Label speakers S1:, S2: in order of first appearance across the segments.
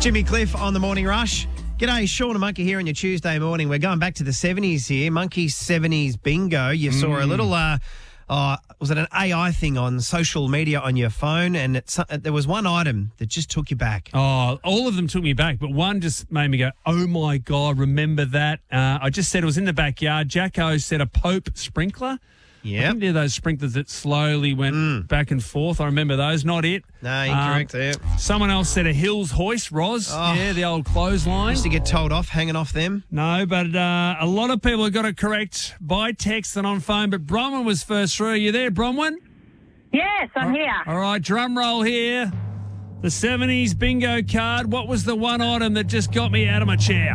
S1: Jimmy Cliff on the Morning Rush. G'day, Sean and Monkey here on your Tuesday morning. We're going back to the 70s here. Monkey's 70s bingo. You saw a little, was it an AI thing on social media on your phone? And there was one item that just took you back.
S2: Oh, all of them took me back, but one just made me go, oh, my God, remember that? I just said it was in the backyard. Jacko said a Pope sprinkler.
S1: Yeah.
S2: I think they're those sprinklers that slowly went back and forth. I remember those. Not it.
S1: No, incorrect there.
S2: Someone else said a Hills hoist, Roz.
S1: Oh.
S2: Yeah, the old clothesline.
S1: Used to get told off hanging off them.
S2: No, but a lot of people have got it correct by text and on phone. But Bronwyn was first through. Are you there, Bronwyn?
S3: Yes, I'm here.
S2: All right, drum roll here. The 70s bingo card. What was the one item that just got me out of my chair?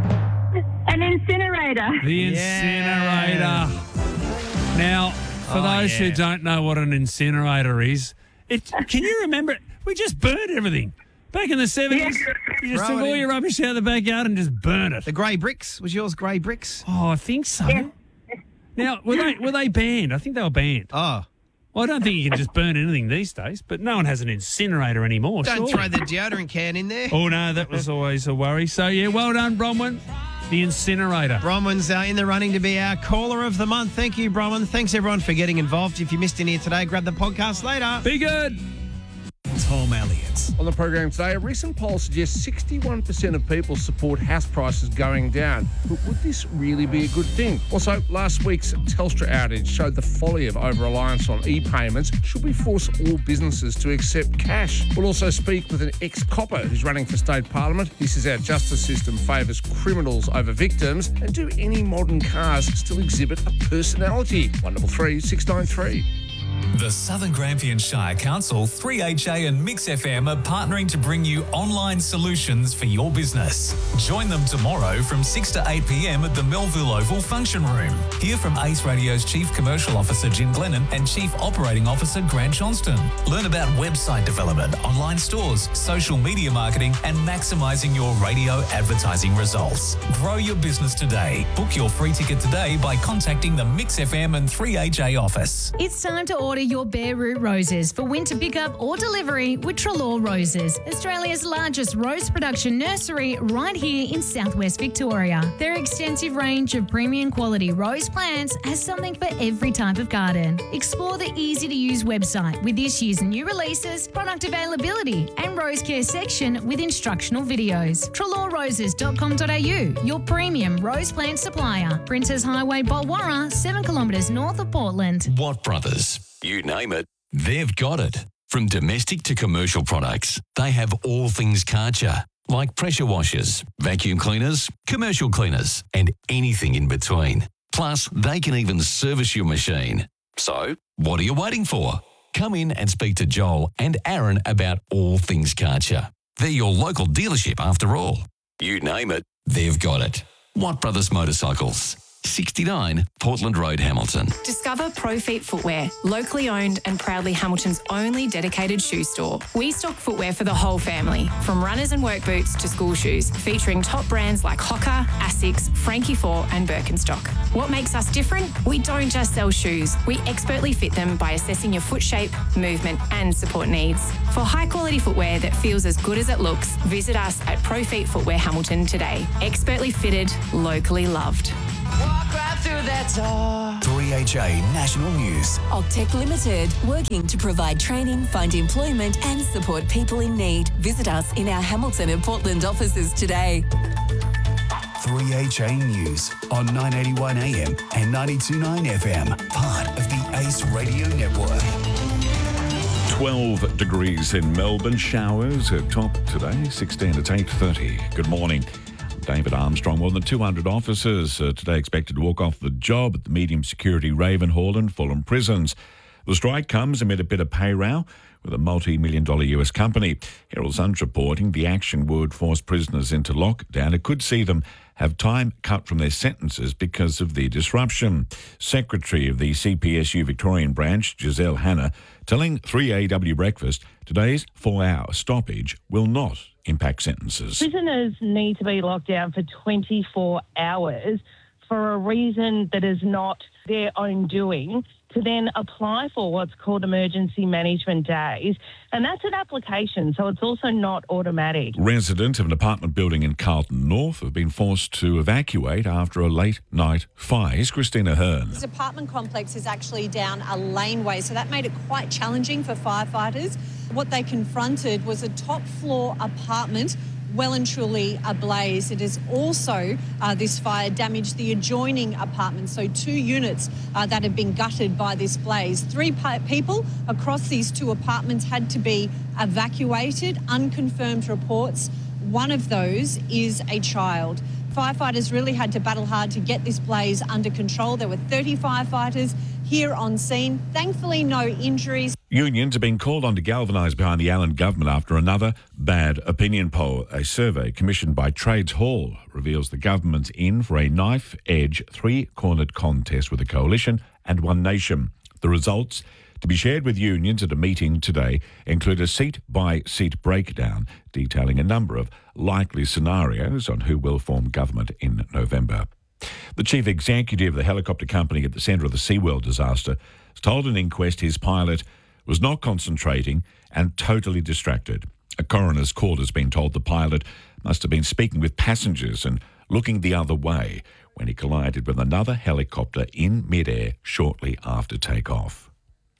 S3: An incinerator.
S2: The incinerator. Now, for those who don't know what an incinerator is, can you remember it? We just burned everything. Back in the 70s, you just took all your rubbish out of the backyard and just burn it.
S1: The grey bricks. Was yours grey bricks?
S2: Oh, I think so.
S3: Yeah.
S2: Now, were they banned? I think they were banned.
S1: Oh.
S2: Well, I don't think you can just burn anything these days, but no one has an incinerator anymore.
S1: Don't
S2: surely.
S1: throw the deodorant can in there.
S2: Oh, no, that was always a worry. So, yeah, well done, Bronwyn. The incinerator.
S1: Bronwyn's in the running to be our caller of the month. Thank you, Bronwyn. Thanks, everyone, for getting involved. If you missed any here today, grab the podcast later.
S2: Be good.
S4: Tom Elliott.
S5: On the program today, a recent poll suggests 61% of people support house prices going down. But would this really be a good thing? Also, last week's Telstra outage showed the folly of over-reliance on e-payments. Should we force all businesses to accept cash? We'll also speak with an ex-copper who's running for state parliament. He says our justice system favours criminals over victims. And do any modern cars still exhibit a personality? 133 693.
S4: The Southern Grampian Shire Council, 3HA and Mix FM are partnering to bring you online solutions for your business. Join them tomorrow from 6 to 8 p.m. at the Melville Oval Function Room. Hear from Ace Radio's Chief Commercial Officer Jim Glennon and Chief Operating Officer Grant Johnston. Learn about website development, online stores, social media marketing and maximising your radio advertising results. Grow your business today. Book your free ticket today by contacting the Mix FM and 3HA office.
S6: It's time to order your bare root roses for winter pickup or delivery with Trelaw Roses, Australia's largest rose production nursery right here in southwest Victoria. Their extensive range of premium quality rose plants has something for every type of garden. Explore the easy-to-use website with this year's new releases, product availability and rose care section with instructional videos. TrelawRoses.com.au, your premium rose plant supplier. Princess Highway, Bolwarra, 7 kilometres north of Portland.
S7: Watt Brothers. You name it, they've got it. From domestic to commercial products, they have all things Karcher, like pressure washers, vacuum cleaners, commercial cleaners, and anything in between. Plus, they can even service your machine. So, what are you waiting for? Come in and speak to Joel and Aaron about all things Karcher. They're your local dealership after all. You name it, they've got it. Watt Brothers Motorcycles. 69 Portland Road, Hamilton.
S8: Discover ProFeet Footwear, locally owned and proudly Hamilton's only dedicated shoe store. We stock footwear for the whole family, from runners and work boots to school shoes, featuring top brands like Hoka, Asics, Frankie 4 and Birkenstock. What makes us different? We don't just sell shoes. We expertly fit them by assessing your foot shape, movement and support needs. For high-quality footwear that feels as good as it looks, visit us at ProFeet Footwear Hamilton today. Expertly fitted, locally loved.
S9: Walk right through that door.
S4: 3HA National News.
S10: Octec Limited, working to provide training, find employment and support people in need. Visit us in our Hamilton and Portland offices today.
S4: 3HA News on 981 AM and 92.9 FM, part of the Ace Radio Network.
S11: 12 degrees in Melbourne, showers at top today, 16 at 8:30. Good morning. David Armstrong. More than 200 officers today expected to walk off the job at the medium security Ravenhall and Fulham prisons. The strike comes amid a bit of pay row with a multi-million-dollar US company. Herald Sun's reporting the action would force prisoners into lockdown. It could see them have time cut from their sentences because of the disruption. Secretary of the CPSU Victorian branch, Giselle Hanna, telling 3AW Breakfast today's 4-hour stoppage will not impact sentences.
S3: Prisoners need to be locked down for 24 hours for a reason that is not their own doing. to then apply for what's called emergency management days. And that's an application, so it's also not automatic.
S11: Residents of an apartment building in Carlton North have been forced to evacuate after a late night fire. Here's Christina Hearn.
S12: This apartment complex is actually down a laneway, so that made it quite challenging for firefighters. What they confronted was a top floor apartment well and truly ablaze. It is also, this fire damaged the adjoining apartments, so 2 units that have been gutted by this blaze. 3 people across these 2 apartments had to be evacuated, unconfirmed reports. One of those is a child. Firefighters really had to battle hard to get this blaze under control. There were 30 firefighters here on scene. Thankfully, no injuries.
S11: Unions have been called on to galvanise behind the Allen government after another bad opinion poll. A survey commissioned by Trades Hall reveals the government's in for a knife-edge, 3-cornered contest with a coalition and One Nation. The results, to be shared with unions at a meeting today, include a seat-by-seat breakdown detailing a number of likely scenarios on who will form government in November. The chief executive of the helicopter company at the centre of the SeaWorld disaster has told an inquest his pilot was not concentrating and totally distracted. A coroner's court has been told the pilot must have been speaking with passengers and looking the other way when he collided with another helicopter in midair shortly after takeoff.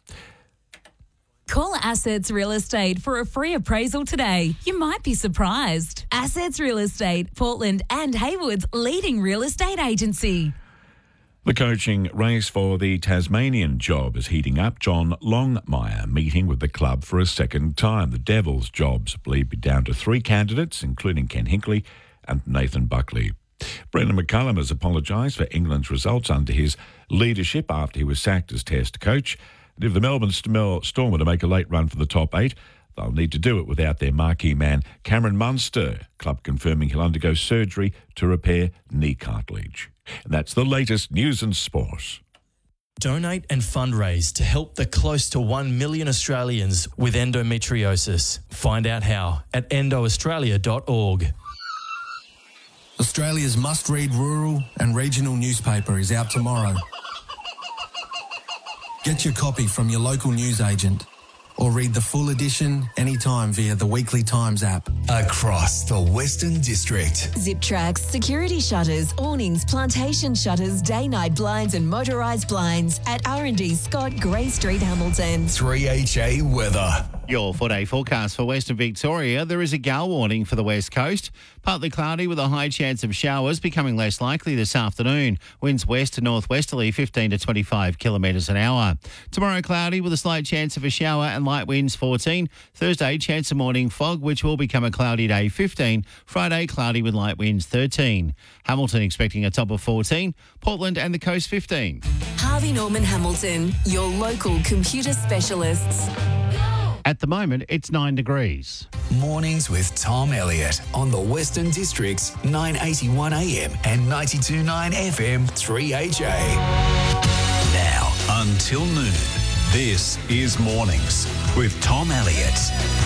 S10: Call Assets Real Estate for a free appraisal today. You might be surprised. Assets Real Estate, Portland and Haywood's leading real estate agency.
S11: The coaching race for the Tasmanian job is heating up. John Longmire meeting with the club for a second time. The Devils' jobs believed to be down to 3 candidates, including Ken Hinkley and Nathan Buckley. Brendan McCullum has apologised for England's results under his leadership after he was sacked as Test coach. And if the Melbourne Storm were to make a late run for the top 8, they'll need to do it without their marquee man, Cameron Munster. Club confirming he'll undergo surgery to repair knee cartilage. And that's the latest news and sport.
S13: Donate and fundraise to help the close to 1 million Australians with endometriosis. Find out how at endoaustralia.org.
S14: Australia's must-read rural and regional newspaper is out tomorrow. Get your copy from your local newsagent or read the full edition anytime via the Weekly Times app.
S15: Across the Western District.
S10: Zip tracks, security shutters, awnings, plantation shutters, day-night blinds and motorised blinds at R&D Scott, Grey Street, Hamilton.
S15: 3HA weather.
S16: Your 4-day forecast for Western Victoria. There is a gale warning for the west coast. Partly cloudy with a high chance of showers, becoming less likely this afternoon. Winds west to northwesterly 15 to 25 kilometres an hour. Tomorrow cloudy with a slight chance of a shower and light winds 14. Thursday chance of morning fog, which will become a cloudy day 15. Friday cloudy with light winds 13. Hamilton expecting a top of 14. Portland and the coast 15.
S10: Harvey Norman Hamilton, your local computer specialists.
S16: At the moment, it's 9 degrees.
S15: Mornings with Tom Elliott on the Western District's 981 AM and 92.9 FM 3HA. Now until noon, this is Mornings with Tom Elliott.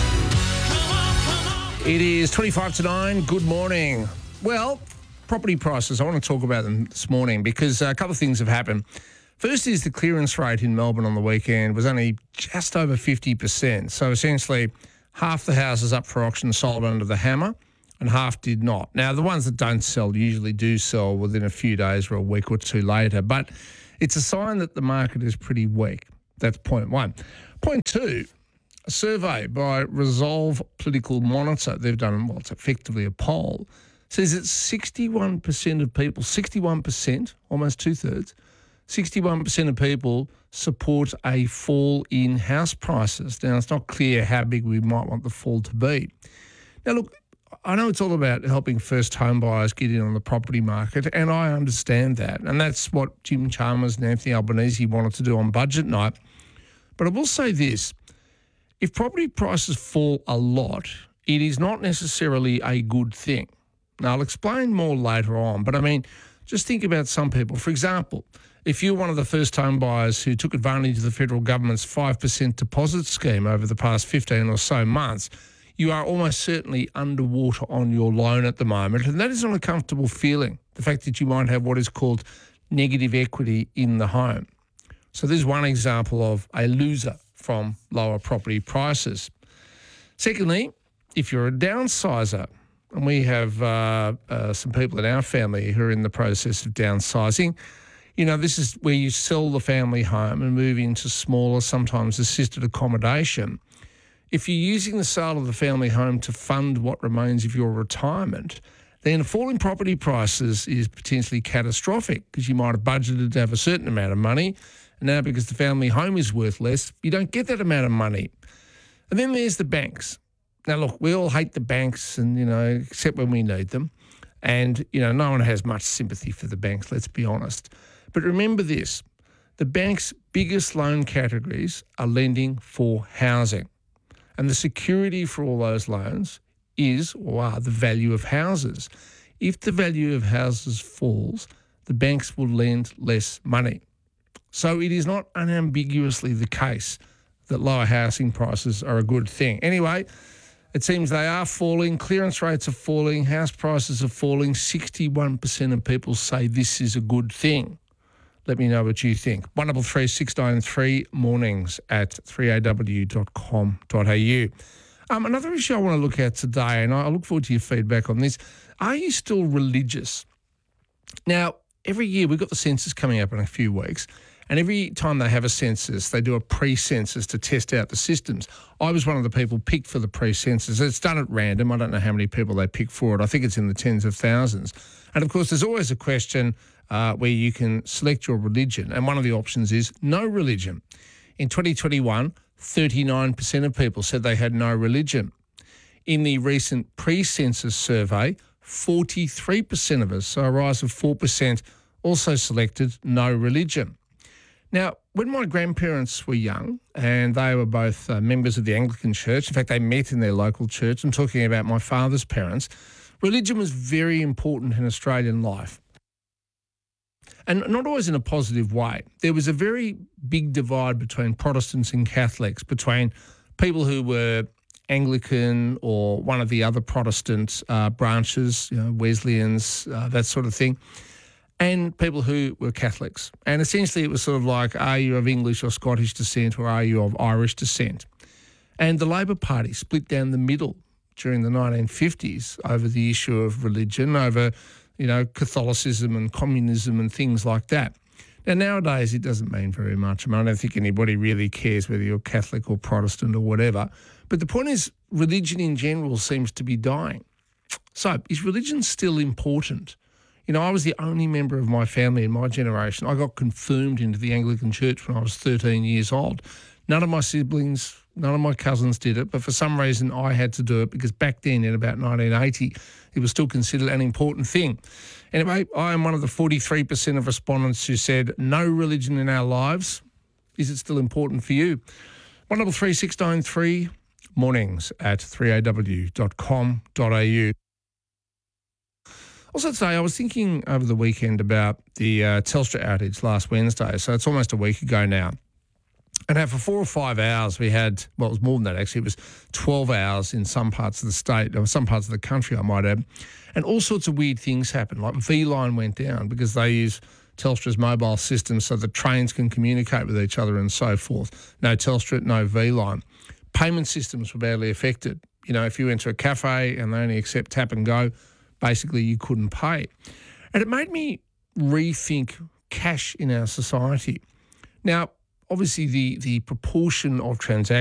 S5: It is 25 to 9. Good morning. Well, property prices, I want to talk about them this morning because a couple of things have happened. First is the clearance rate in Melbourne on the weekend was only just over 50%. So essentially, half the houses up for auction sold under the hammer and half did not. Now, the ones that don't sell usually do sell within a few days or a week or two later, but it's a sign that the market is pretty weak. That's point one. Point two, a survey by Resolve Political Monitor, they've done, well, it's effectively a poll, says that 61% of people, 61%, almost two-thirds, 61% of people support a fall in house prices. Now, it's not clear how big we might want the fall to be. Now, look, I know it's all about helping first home buyers get in on the property market, and I understand that. And that's what Jim Chalmers and Anthony Albanese wanted to do on budget night. But I will say this, if property prices fall a lot, it is not necessarily a good thing. Now, I'll explain more later on, but I mean, just think about some people. For example, if you're one of the first home buyers who took advantage of the federal government's 5% deposit scheme over the past 15 or so months, you are almost certainly underwater on your loan at the moment. And that is not a comfortable feeling, the fact that you might have what is called negative equity in the home. So this is one example of a loser from lower property prices. Secondly, if you're a downsizer, and we have some people in our family who are in the process of downsizing, this is where you sell the family home and move into smaller, sometimes assisted accommodation. If you're using the sale of the family home to fund what remains of your retirement, then falling property prices is potentially catastrophic because you might have budgeted to have a certain amount of money, and now because the family home is worth less, you don't get that amount of money. And then there's the banks. Now, look, we all hate the banks and, except when we need them. And, no one has much sympathy for the banks, let's be honest. But remember this, the bank's biggest loan categories are lending for housing. And the security for all those loans is or are the value of houses. If the value of houses falls, the banks will lend less money. So it is not unambiguously the case that lower housing prices are a good thing. Anyway, it seems they are falling. Clearance rates are falling. House prices are falling. 61% of people say this is a good thing. Let me know what you think. 133 693 mornings at 3aw.com.au. Another issue I want to look at today, and I look forward to your feedback on this. Are you still religious? Now, every year we've got the census coming up in a few weeks, and every time they have a census, they do a pre-census to test out the systems. I was one of the people picked for the pre-census. It's done at random. I don't know how many people they pick for it. I think it's in the tens of thousands. And, of course, there's always a question where you can select your religion, and one of the options is no religion. In 2021, 39% of people said they had no religion. In the recent pre-census survey, 43% of us, so a rise of 4%, also selected no religion. Now, when my grandparents were young, and they were both members of the Anglican Church, in fact, they met in their local church, I'm talking about my father's parents, religion was very important in Australian life. And not always in a positive way. There was a very big divide between Protestants and Catholics, between people who were Anglican or one of the other Protestant branches, Wesleyans, that sort of thing, and people who were Catholics. And essentially it was sort of like, are you of English or Scottish descent, or are you of Irish descent? And the Labor Party split down the middle during the 1950s over the issue of religion, over Catholicism and communism and things like that. Now, nowadays, it doesn't mean very much. I mean, I don't think anybody really cares whether you're Catholic or Protestant or whatever. But the point is, religion in general seems to be dying. So, is religion still important? I was the only member of my family in my generation. I got confirmed into the Anglican Church when I was 13 years old. None of my siblings, none of my cousins did it, but for some reason I had to do it because back then, in about 1980, it was still considered an important thing. Anyway, I am one of the 43% of respondents who said no religion in our lives. Is it still important for you? 133 693 mornings at 3aw.com.au. Also today, I was thinking over the weekend about the Telstra outage last Wednesday, so it's almost a week ago now. And for 4 or 5 hours, we had, well, it was more than that actually, it was 12 hours in some parts of the state, or some parts of the country, I might add. And all sorts of weird things happened, like V-Line went down because they use Telstra's mobile system so the trains can communicate with each other and so forth. No Telstra, no V-Line. Payment systems were badly affected. If you went to a cafe and they only accept tap and go, basically you couldn't pay. And it made me rethink cash in our society. Now, obviously the proportion of transactions